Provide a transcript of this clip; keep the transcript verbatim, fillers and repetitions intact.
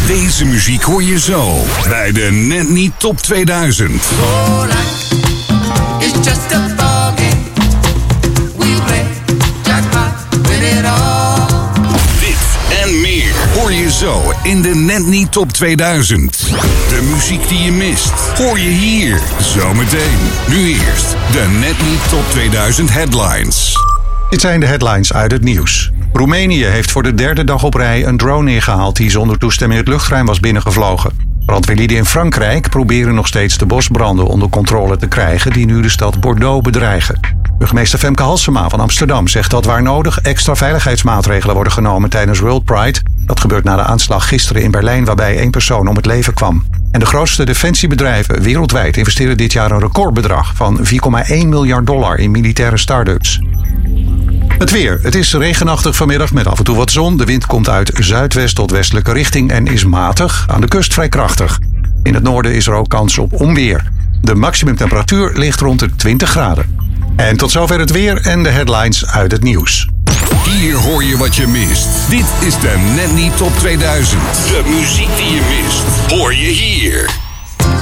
Deze muziek hoor je zo bij de Net Niet Top tweeduizend. It's just a ball game. We play jackpot, win it all. Dit en meer hoor je zo in de Net Niet Top tweeduizend. De muziek die je mist, hoor je hier zometeen. Nu eerst de Net Niet Top tweeduizend headlines. Dit zijn de headlines uit het nieuws. Roemenië heeft voor de derde dag op rij een drone neergehaald die zonder toestemming het luchtruim was binnengevlogen. Brandweerlieden in Frankrijk proberen nog steeds de bosbranden onder controle te krijgen die nu de stad Bordeaux bedreigen. Burgemeester Femke Halsema van Amsterdam zegt dat waar nodig extra veiligheidsmaatregelen worden genomen tijdens World Pride. Dat gebeurt na de aanslag gisteren in Berlijn waarbij één persoon om het leven kwam. En de grootste defensiebedrijven wereldwijd investeren dit jaar een recordbedrag van vier komma één miljard dollar in militaire start-ups. Het weer. Het is regenachtig vanmiddag met af en toe wat zon. De wind komt uit zuidwest tot westelijke richting en is matig. Aan de kust vrij krachtig. In het noorden is er ook kans op onweer. De maximumtemperatuur ligt rond de twintig graden. En tot zover het weer en de headlines uit het nieuws. Hier hoor je wat je mist. Dit is de Net Niet Top tweeduizend. De muziek die je mist, hoor je hier.